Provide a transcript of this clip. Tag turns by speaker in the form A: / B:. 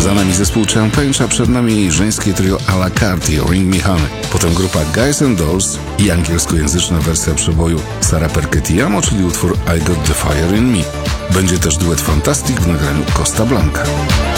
A: Za nami zespół Champagne, a przed nami żeńskie trio à la carte i Ring Me Honey. Potem grupa Guys and Dolls i angielskojęzyczna wersja przeboju Sara Perquetiamo, czyli utwór I Got the Fire in Me. Będzie też duet Fantastic w nagraniu Costa Blanca.